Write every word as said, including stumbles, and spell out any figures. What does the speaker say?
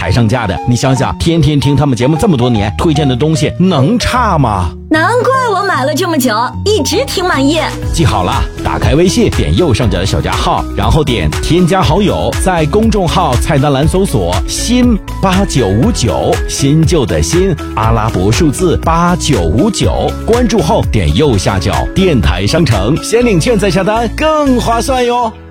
抬上价的。你想想，天天听他们节目这么多年，推荐的东西能差吗？ 难怪我买了这么久，一直挺满意。 记好了，打开微信，点右上角的小加号，然后点添加好友，在公众号菜单栏搜索新八九五九，新旧的新，阿拉伯数字八九五九，关注后点右下角电台商城，先领券再下单更划算哟。